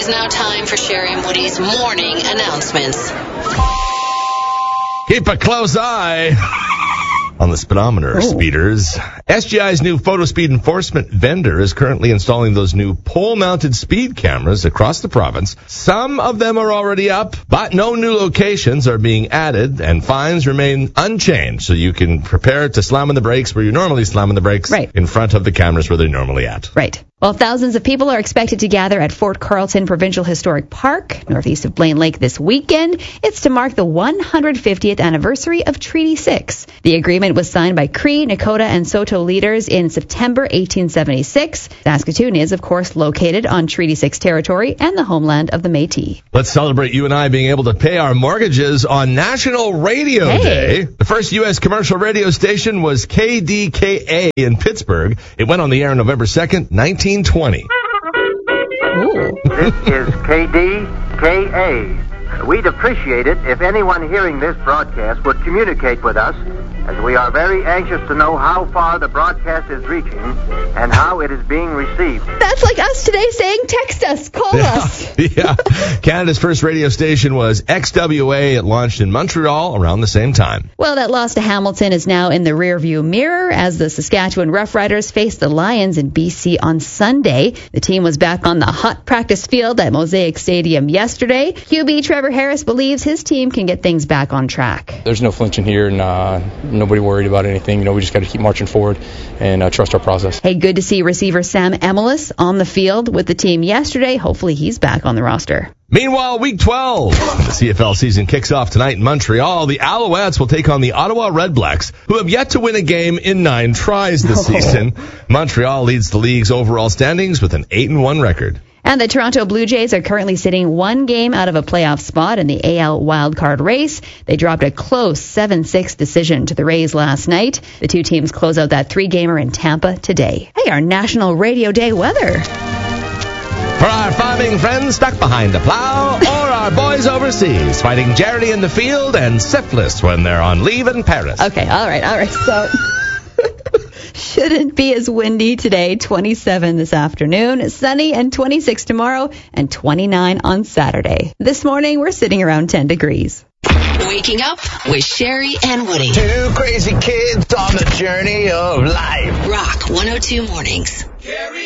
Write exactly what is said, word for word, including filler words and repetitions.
is now time for Sherry and Woody's morning announcements. Keep a close eye on the speedometer, oh. speeders. S G I's new photo speed enforcement vendor is currently installing those new pole-mounted speed cameras across the province. Some of them are already up, but no new locations are being added, and fines remain unchanged, so you can prepare to slam on the brakes where you're normally slamming the brakes, right, in front of the cameras where they're normally at. Right. Well, thousands of people are expected to gather at Fort Carlton Provincial Historic Park, northeast of Blaine Lake, this weekend. It's to mark the one hundred fiftieth anniversary of Treaty six. The agreement was signed by Cree, Nakota, and Saulteaux leaders in September eighteen seventy-six. Saskatoon is, of course, located on Treaty six territory and the homeland of the Métis. Let's celebrate you and I being able to pay our mortgages on National Radio hey. Day. The first U S commercial radio station was K D K A in Pittsburgh. It went on the air on November second, nineteen twenty. Ooh. This is K D K A. We'd appreciate it if anyone hearing this broadcast would communicate with us, as we are very anxious to know how far the broadcast is reaching and how it is being received. That's like us today saying text us, call yeah. us. yeah. Canada's first radio station was X W A. It launched in Montreal around the same time. Well, that loss to Hamilton is now in the rearview mirror as the Saskatchewan Roughriders face the Lions in B C on Sunday. The team was back on the hot practice field at Mosaic Stadium yesterday. Q B Trevor Harris believes his team can get things back on track. There's no flinching here, and uh, nobody worried about anything. You know, we just got to keep marching forward and uh, trust our process. Hey, good to see receiver Sam Emilus on the field with the team yesterday. Hopefully he's back on the roster. Meanwhile, Week twelve, the C F L season kicks off tonight in Montreal. The Alouettes will take on the Ottawa Redblacks, who have yet to win a game in nine tries this oh. season. Montreal leads the league's overall standings with an eight and one record. And the Toronto Blue Jays are currently sitting one game out of a playoff spot in the A L wildcard race. They dropped a close seven six decision to the Rays last night. The two teams close out that three-gamer in Tampa today. Hey, our National Radio Day weather. For our farming friends stuck behind a plow, or our boys overseas fighting charity in the field and syphilis when they're on leave in Paris. Okay, all right, all right. So shouldn't be as windy today. twenty-seven this afternoon, sunny and twenty-six tomorrow, and twenty-nine on Saturday. This morning, we're sitting around ten degrees. Waking up with Sherry and Woody. Two crazy kids on the journey of life. Rock one oh two Mornings. Sherry